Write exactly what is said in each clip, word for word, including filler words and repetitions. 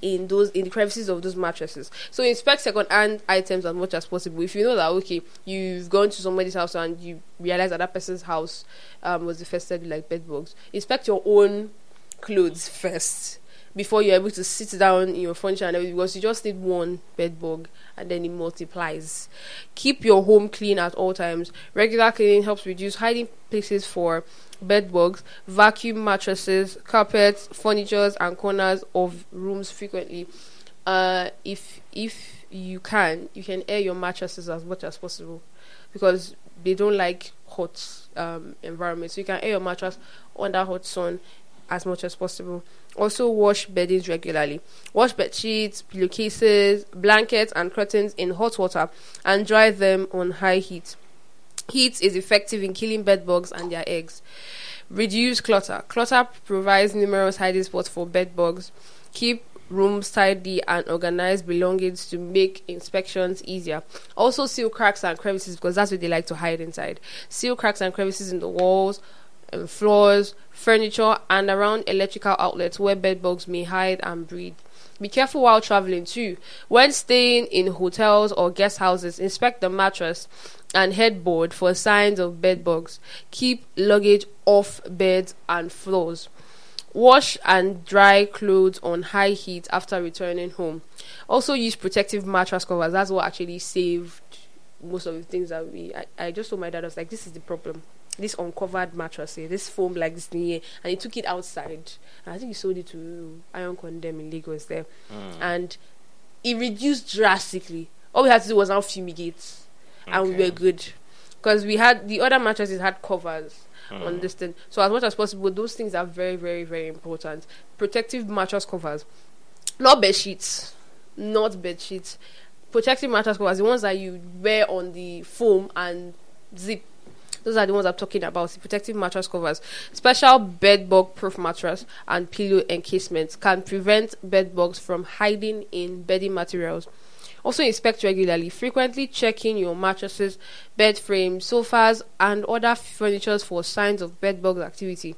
in those in the crevices of those mattresses. So inspect second-hand items as much as possible. If you know that okay, you've gone to somebody's house and you realize that that person's house um, was infested with like bed bugs, inspect your own clothes first before you're able to sit down in your furniture and everything, because you just need one bed bug and then it multiplies. Keep your home clean at all times. Regular cleaning helps reduce hiding places for bed bugs. Vacuum mattresses, carpets, furnitures and corners of rooms frequently. Uh, if if you can, you can air your mattresses as much as possible because they don't like hot um, environments. So you can air your mattress under hot sun as much as possible. Also, wash beddings regularly. Wash bed sheets, pillowcases, blankets, and curtains in hot water and dry them on high heat. Heat is effective in killing bed bugs and their eggs. Reduce clutter. Clutter provides numerous hiding spots for bed bugs. Keep rooms tidy and organize belongings to make inspections easier. Also, seal cracks and crevices because that's what they like to hide inside. Seal cracks and crevices in the walls, and floors, furniture, and around electrical outlets where bed bugs may hide and breed. Be careful while traveling too. When staying in hotels or guest houses, inspect the mattress and headboard for signs of bed bugs. Keep luggage off beds and floors. Wash and dry clothes on high heat after returning home. Also use protective mattress covers. That's what actually saved most of the things that we... I, I just told my dad, I was like, this is the problem. This uncovered mattress here, this foam like this thing here, and he took it outside. And I think he sold it to Iron Condemn in Lagos there. Mm. And it reduced drastically. All we had to do was now fumigate. Okay. And we were good. Because we had, the other mattresses had covers mm. on this thing. So as much as possible, those things are very, very, very important. Protective mattress covers. Not bed sheets. Not bed sheets. Protective mattress covers, the ones that you wear on the foam and zip. Those are the ones I'm talking about. The protective mattress covers. Special bed bug proof mattress and pillow encasements can prevent bed bugs from hiding in bedding materials. Also inspect regularly. Frequently checking your mattresses, bed frames, sofas, and other furniture for signs of bed bug activity.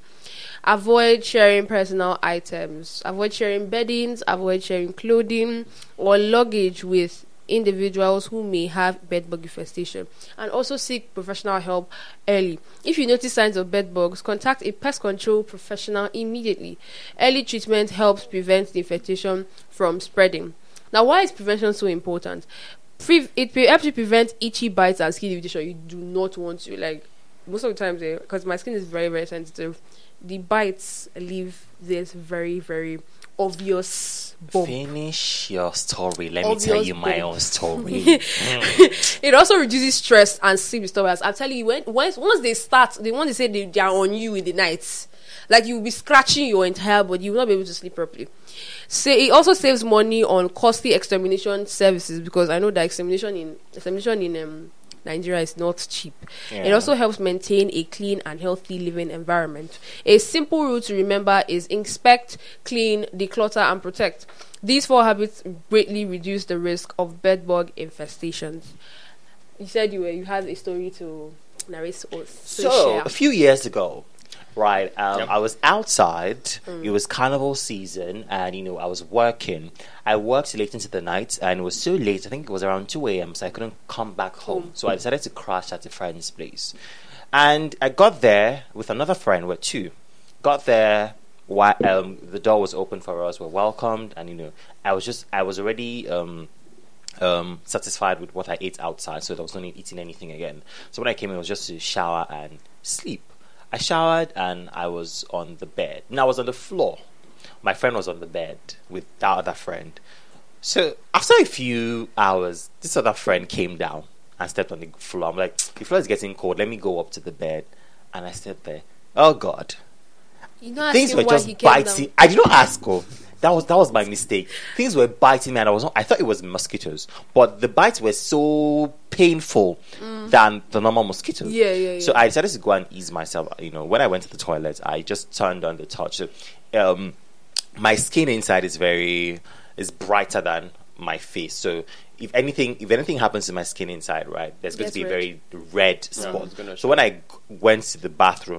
Avoid sharing personal items. Avoid sharing beddings. Avoid sharing clothing or luggage with individuals who may have bed bug infestation, and also seek professional help early. If you notice signs of bed bugs, contact a pest control professional immediately. Early treatment helps prevent the infestation from spreading. Now, why is prevention so important? Pre- it pre- helps you prevent itchy bites and skin irritation. You do not want to, like, most of the times, because eh, my skin is very, very sensitive, the bites leave this very, very obvious bump. Finish your story. Let obvious me tell you bump. my own story. mm. It also reduces stress and sleep disturbance. I'm telling you, when once once they start, they want to say they, they are on you in the night. Like you'll be scratching your entire body, you will not be able to sleep properly. Say it also saves money on costly extermination services because I know that extermination in extermination in um Nigeria is not cheap. Yeah. It also helps maintain a clean and healthy living environment. A simple rule to remember is inspect, clean, declutter, and protect. These four habits greatly reduce the risk of bedbug infestations. You said you were you had a story to narrate. Or so share. A few years ago, right, um, Yep. I was outside. Mm. It was carnival season, and you know I was working. I worked late into the night, and it was so late. I think it was around two a.m. So I couldn't come back home. Mm. So I decided to crash at a friend's place, and I got there with another friend. We're two. Got there. While um, the door was open for us, we're welcomed, and you know I was just I was already um, um, satisfied with what I ate outside, so there was no need eating anything again. So when I came in, it was just to shower and sleep. I showered and I was on the bed. And I was on the floor. My friend was on the bed with that other friend. So after a few hours, this other friend came down and stepped on the floor. I'm like, the floor is getting cold. Let me go up to the bed. And I stepped there. Oh God. You know, Things were just biting. I did not ask her. That was that was my mistake. Things were biting me, and I was not, I thought it was mosquitoes, but the bites were so painful mm. than the normal mosquitoes. Yeah, yeah, yeah. So I decided to go and ease myself. You know, when I went to the toilet, I just turned on the touch. So, um, my skin inside is very is brighter than my face. So if anything, if anything happens to my skin inside, right, there's going That's to be red. a very red spot. Yeah, so when I g- went to the bathroom,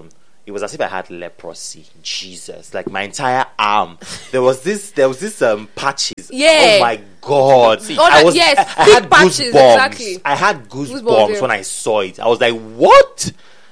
it was as if I had leprosy. Jesus, like my entire arm. There was this. There was this um patches. Yeah. Oh my God. See, Oh, I that- was. yes, I, I big had patches, goosebumps. exactly. I had goosebumps, Goosebumps, yeah. when I saw it. I was like, what?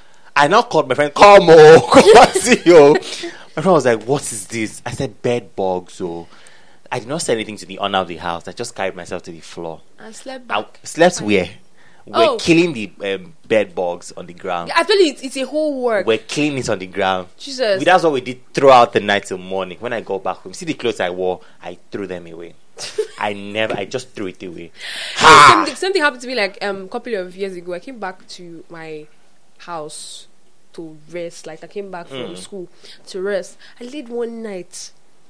I now called my friend. Come on, come and see you. My friend was like, what is this? I said, bed bugs. So I did not say anything to the owner of the house. I just carried myself to the floor. And slept I back. slept where? We're Oh. killing the um, bed bugs on the ground. Actually, it's, it's a whole work. We're killing it on the ground. Jesus. We- That's what we did throughout the night till morning. When I go back home, see the clothes I wore, I threw them away. I never, I just threw it away. Same thing, same thing happened to me like um, a couple of years ago. I came back to my house to rest. Like I came back from Mm. school to rest. I laid one night,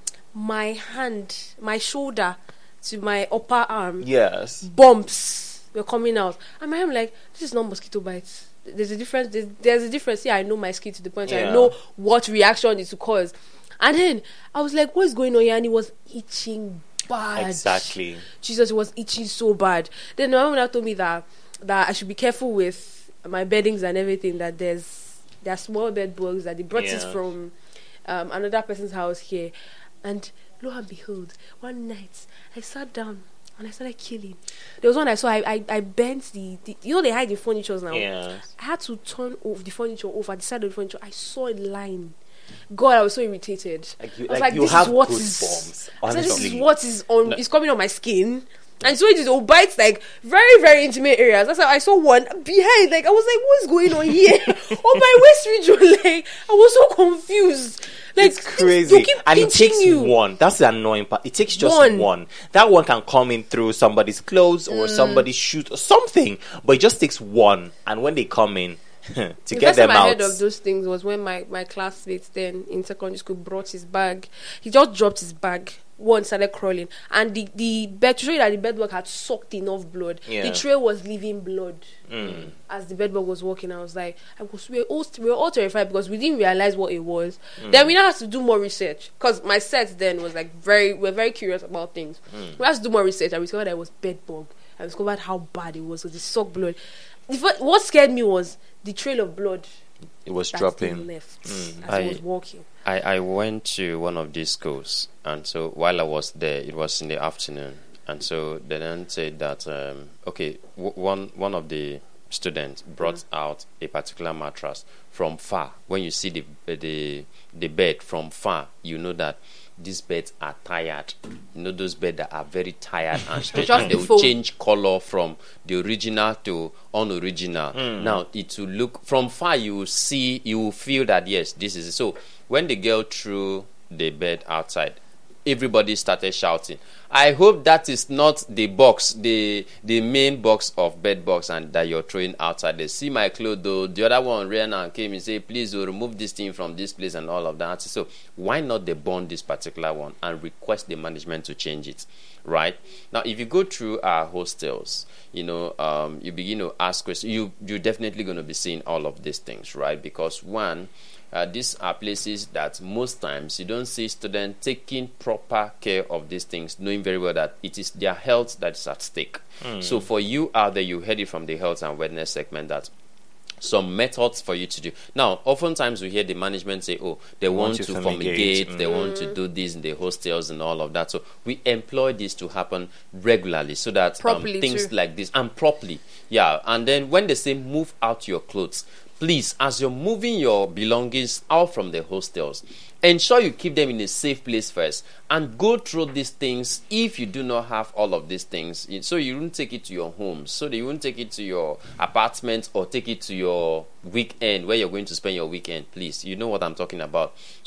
my hand, my shoulder to my upper arm, Yes. bumps were coming out. And my I'm like, this is not mosquito bites. There's a difference. There's, there's a difference. Yeah, I know my skin to the point. Yeah. I know what reaction is to cause. And then I was like, what is going on here? And it was itching bad. Exactly. Jesus, it was itching so bad. Then my mom now told me that that I should be careful with my beddings and everything. That there's there are small bed bugs that they brought it Yeah. from um, another person's house here. And lo and behold, one night I sat down and I started killing. There was one I saw. I I, I bent the, the you know they hide the furniture now. Yeah. I had to turn off the furniture off at the side of the furniture. I saw a line. God, I was so irritated. Like you, I was like like, you this have is what goosebumps. is. I said, this is Honestly. what is on. No. Is coming on my skin. And so it is. It bites like very, very intimate areas. That's how I saw one behind. Like I was like, what's going on here? On my waist region, like I was so confused. Like It's crazy. They keep And it pinching takes you. one. That's the annoying part. It takes just One. one. That one can come in through somebody's clothes or Mm. somebody's shoes or something. But it just takes one. And when they come in, to The get first them time I out. heard of those things was when my, my classmate then in secondary school brought his bag. He just dropped his bag. One started crawling, and the the bed to show you that the bedbug had sucked enough blood. Yeah. The tray was leaving blood Mm. as the bedbug was walking. I was like, I was we were all we were all terrified because we didn't realize what it was. Mm. Then we now had to do more research because my set then was like very we we're very curious about things. Mm. We had to do more research. I discovered that it was bedbug. I discovered how bad it was. So it sucked blood. The fir- what scared me was the trail of blood It was that dropping. they left Mm. as I- I was walking. I, I went to one of these schools, and so while I was there, it was in the afternoon, and so they then said that um, okay, w- one one of the students brought out a particular mattress from far. When you see the the the bed from far, you know that these beds are tired. You know those beds that are very tired and stretched, Just and they the will foam. change color from the original to unoriginal. Mm. Now it will look from far. You will see, you will feel that yes, this is it. So when the girl threw the bed outside, everybody started shouting. I hope that is not the box, the the main box of bed box, and that you're throwing outside. They see my clothes though. The other one ran and came and said, please we'll remove this thing from this place and all of that. So why not they burn this particular one and request the management to change it? Right now, if you go through our hostels, you know, um, you begin to ask questions. You you're definitely going to be seeing all of these things, right? Because one, uh, these are places that most times you don't see students taking proper care of these things, knowing very well that it is their health that is at stake. So for you out there, you heard it from the health and wellness segment that some methods for you to do. Now, oftentimes we hear the management say, oh, they want, want to to fumigate, fumigate. they want to do this in the hostels and all of that. So we employ this to happen regularly so that um, Properly things too. like this, and properly, yeah. And then when they say move out your clothes, please, as you're moving your belongings out from the hostels, ensure you keep them in a safe place first and go through these things if you do not have all of these things. So you won't take it to your home, so that you won't take it to your apartment or take it to your weekend where you're going to spend your weekend. Please, you know what I'm talking about.